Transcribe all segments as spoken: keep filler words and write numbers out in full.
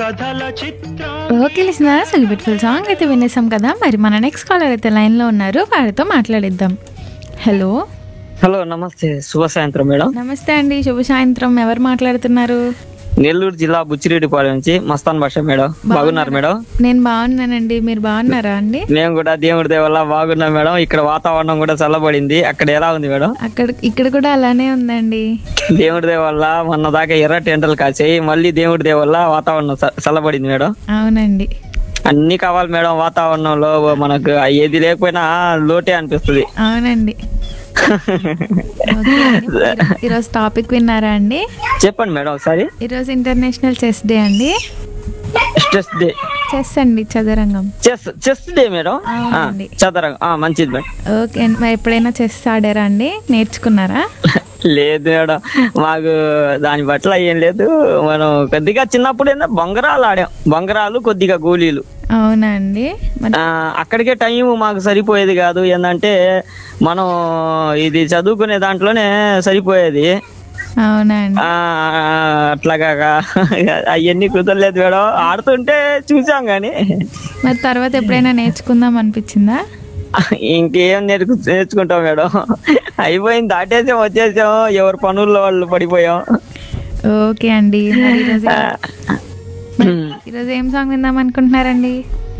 కథల చిత్రం. Okay listeners, ఈ బ్యూటిఫుల్ సాంగ్ అయితే వినేసాం కదా. మరి మన నెక్స్ట్ కాలర్ అయితే లైన్లో ఉన్నారు, వారితో మాట్లాడిద్దాం. హలో హలో, నమస్తే, శుభ సాయంత్రం మేడం. నమస్తే అండి, శుభ సాయంత్రం. ఎవరు మాట్లాడుతున్నారు? నెల్లూరు జిల్లా బుచ్చిరెడ్డిపాలెం నుంచి మస్తాన్ భాష మేడం. బాగున్నారు మేడం? నేను బాగున్నానండి, మీరు బాగున్నారా అండి? మేము కూడా దేవుడి దయ వల్ల బాగున్నాం మేడం. ఇక్కడ వాతావరణం కూడా చల్లబడింది. అక్కడ ఎలా ఉంది మేడం? అక్కడ ఇక్కడ కూడా అలానే ఉందండి. దేవుడి దయ వల్ల మొన్న దాకా ఎర్ర టెంటలు కాసాయి, మళ్ళీ దేవుడి దయ వల్ల వాతావరణం చ- చల్లబడింది మేడం. అవునండి. అన్ని కావాలి మేడం వాతావరణంలో. మనకు ఏది లేకపోయినా లోటే అనిపిస్తుంది. అవునండి. ఓకే అండి, ఈరో- ఈరోజు టాపిక్ విన్నారా అండి? చెప్పండి మేడం ఒకసారి. ఈరోజు ఇంటర్నేషనల్ చెస్ డే అండి. Chess day. చెస్ అండి, చదరంగం. Chess chess day madam. ఆ, అవునండి. చదరంగం. ఆ, మంచిది మేడం. ఓకే అండి, మరి ఎప్పుడైనా చెస్ ఆడారా అండి? నేర్చుకున్నారా? లేదు మేడం, మాకు దాని పట్ల ఏం లేదు. మనం కొద్దిగా చిన్నప్పుడు ఏందో బొంగరాలు ఆడాం. బొంగరాలు, కొద్దిగా గోళీలు. అవునా అండి. మరి ఆ, అక్కడికే టైం మాకు సరిపోయేది కాదు. ఏంటంటే మనం ఇది చదువుకునే దాంట్లోనే సరిపోయేది. అవునా అండి. ఆ అట్లాగా అవన్నీ కుదరలేదు మేడం. ఆడుతుంటే చూసాం గాని మరి తర్వాత ఎప్పుడైనా నేర్చుకుందాం అనిపించిందా? ఇంకేం నేర్చు నేర్చుకుంటాం మేడం. అయిపోయింది, దాటేసాం, వచ్చేసాం, ఎవరి పనుల్లో వాళ్ళు పడిపోయాం. ఓకే అండి, మరి ఈరోజు ఈరోజు ఏం సాంగ్ విందాం అనుకుంటున్నారండి?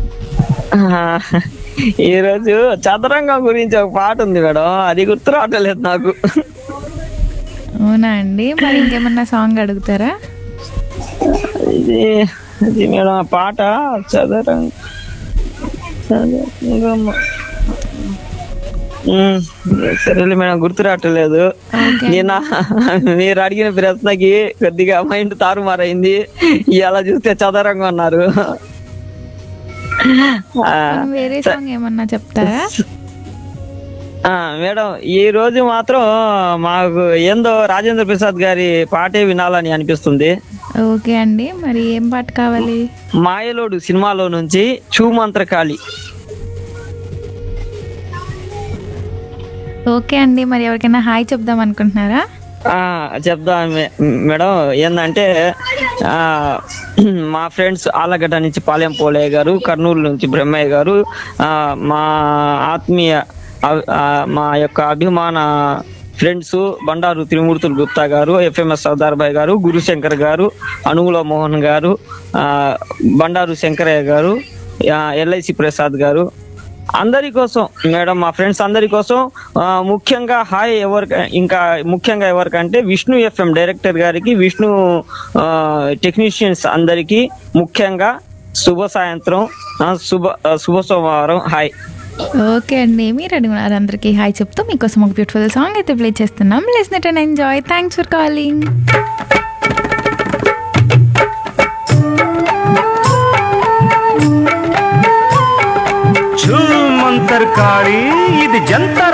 ఈ రోజు చదరంగం గురించి ఒక పాట ఉంది మేడం, అది గుర్తు రావట్లేదు నాకు. అవునా అండి, మరి ఇంకేమన్నా సాంగ్ అడుగుతారా? ఇది అది మేడం, ఆ పాట చదరంగం చదరంగం. ఉమ్, సరేలే మేడం, గుర్తు రావట్లేదు. నేను మీరు అడిగిన ప్రశ్నకి కొద్దిగా మైండ్ తారుమారైంది. ఇలా చూస్తే చదరంగం అన్నారు. ఆ, మనం వేరే సాంగ్ ఏమన్నా చెప్తారా? ఆ, మేడం ఈ రోజు మాత్రం మాకు ఏందో రాజేంద్ర ప్రసాద్ గారి పాటే వినాలని అనిపిస్తుంది. ఓకే అండి, మరి ఏం పాట కావాలి? మాయలోడు సినిమాలో నుంచి చూమంత్రకాళి. ఓకే అండి, మరి ఎవరికైనా హాయ్ చెప్దాం అనుకుంటున్నారా? ఆ చెప్దాం మే- మేడం. ఏంటంటే ఆ మా ఫ్రెండ్స్ ఆలగడ్డ నుంచి పాలెం పోలయ్య గారు, కర్నూలు నుంచి బ్రహ్మయ్య గారు, ఆ మా ఆత్మీయ అ- ఆ, మా యొక్క అభిమాన ఫ్రెండ్స్ బండారు త్రిమూర్తులు గుప్తా గారు, ఎఫ్ఎంఎస్ సర్దార్ భాయ్ గారు, గురుశంకర్ గారు, అనుగుల మోహన్ గారు, ఆ బండారు శంకరయ్య గారు, ఎల్ఐసి ప్రసాద్ గారు, అందరి కోసం మేడం, మా ఫ్రెండ్స్ అందరి కోసం. ఆ, ముఖ్యంగా హాయ్ ఎవరి ఇంకా ముఖ్యంగా ఎవరికంటే విష్ణు ఎఫ్ఎం డైరెక్టర్ గారికి, విష్ణు టెక్నీషియన్స్ అందరికి ముఖ్యంగా శుభ సాయంత్రం, ఆ, శుభ ఆ, శుభ సోమవారం. హాయ్. ఓకే అండి, మీరు అడిగినారు అందరికీ హాయ్ చెప్తూ మీకోసం ఒక బ్యూటిఫుల్ సాంగ్ అయితే ప్లే చేస్తున్నాం. Listen it and enjoy. Thanks for calling. Jhoom అంతర్కాళి, ఇది జంతర్